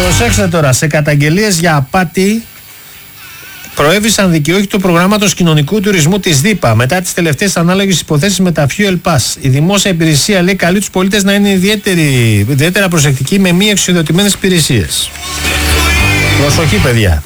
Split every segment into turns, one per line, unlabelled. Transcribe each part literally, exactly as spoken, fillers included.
Προσέξτε τώρα, σε καταγγελίες για απάτη προέβησαν δικαιούχοι του προγράμματος κοινωνικού τουρισμού της ΔΥΠΑ μετά τις τελευταίες ανάλογες υποθέσεις με τα Fuel Pass. Η δημόσια υπηρεσία λέει καλεί τους πολίτες να είναι ιδιαίτερα προσεκτικοί με μη εξοδοτημένες υπηρεσίες. Προσοχή, παιδιά.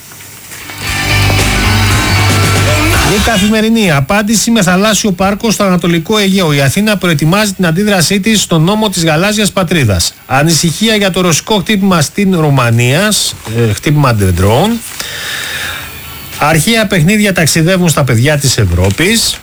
Η καθημερινή απάντηση με θαλάσσιο πάρκο στο Ανατολικό Αιγαίο. Η Αθήνα προετοιμάζει την αντίδρασή της στον νόμο της γαλάζιας πατρίδας. Ανησυχία για το ρωσικό χτύπημα στην Ρουμανία, ε, χτύπημα drone. Αρχαία παιχνίδια ταξιδεύουν στα παιδιά της Ευρώπης.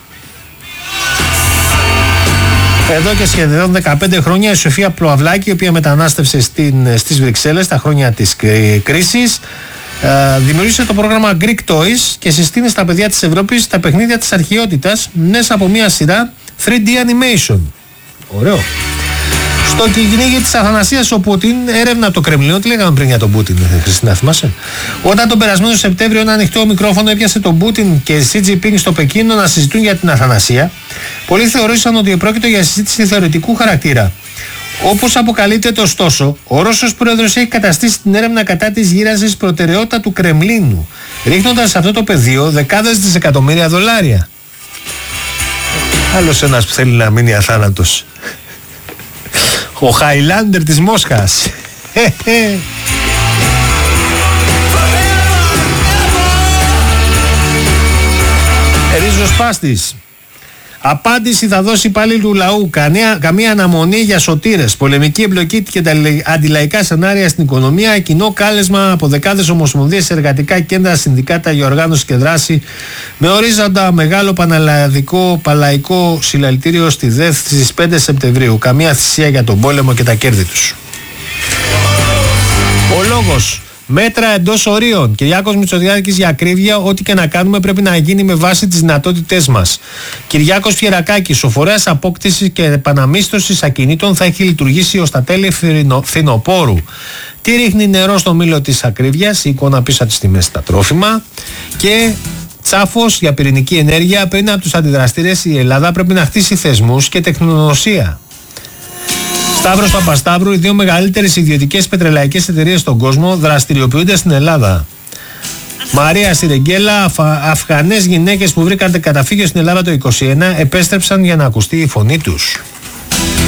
Εδώ και σχεδόν δεκαπέντε χρόνια η Σοφία Πλοαυλάκη, η οποία μετανάστευσε στην, στις Βρυξέλλες τα χρόνια της κρίσης, ε, δημιούργησε το πρόγραμμα Greek Toys και συστήνει στα παιδιά της Ευρώπης τα παιχνίδια της αρχαιότητας μέσα από μια σειρά θρι ντι animation. Ωραίο. Στο κυνήγι της Αθανασίας ο Πούτιν έρευνα το Κρεμλίνο. Τι λέγαμε πριν για τον Πούτιν, Χριστίνα, θυμάσαι? Όταν τον περασμένο Σεπτέμβριο ένα ανοιχτό μικρόφωνο έπιασε τον Πούτιν και Σι Τζινπίνγκ στο Πεκίνο να συζητούν για την Αθανασία, πολλοί θεωρήσαν ότι πρόκειται για συζήτηση θεωρητικού χαρακτήρα. Όπως αποκαλείται, ωστόσο, ο Ρώσος πρόεδρος έχει καταστήσει την έρευνα κατά της γύρανσης προτεραιότητα του Κρεμλίνου, ρίχνοντας σε αυτό το πεδίο δεκάδες δισεκατομμύρια δολάρια. Άλλος ένας που θέλει να μείνει αθάνατος. Ο Χάιλάντερ της Μόσχας. Ριζοσπάστης. Απάντηση θα δώσει πάλι του λαού. Καμία, καμία αναμονή για σωτήρες. Πολεμική εμπλοκή και τα αντιλαϊκά σενάρια στην οικονομία. Κοινό κάλεσμα από δεκάδες ομοσπονδίες, εργατικά κέντρα, συνδικάτα για οργάνωση και δράση. Με ορίζοντα μεγάλο πανελλαδικό παλαϊκό συλλαλητήριο στη ΔΕΘ στις πέντε Σεπτεμβρίου. Καμία θυσία για τον πόλεμο και τα κέρδη τους. Ο λόγος. Μέτρα εντός ορίων. Κυριάκος Μητσοτάκης για ακρίβεια. Ό,τι και να κάνουμε πρέπει να γίνει με βάση τις δυνατότητές μας. Κυριάκος Πιερακάκης. Ο φορέας απόκτησης και επαναμίσθωσης ακινήτων θα έχει λειτουργήσει ως τα τέλη φθινοπόρου. Τι ρίχνει νερό στο μήλο της ακρίβειας. Η εικόνα πίσω από τις τιμές στα τρόφιμα. Και τσάφος για πυρηνική ενέργεια. Πριν από τους αντιδραστήρες η Ελλάδα πρέπει να χτίσει θεσμούς και τεχνογνωσία. Σταύρος Παπασταύρου, οι δύο μεγαλύτερες ιδιωτικές πετρελαϊκές εταιρείες στον κόσμο δραστηριοποιούνται στην Ελλάδα. Μαρία Σιρεγγέλα, Αφα, Αφγανές γυναίκες που βρήκαν καταφύγιο στην Ελλάδα το είκοσι ένα επέστρεψαν για να ακουστεί η φωνή τους.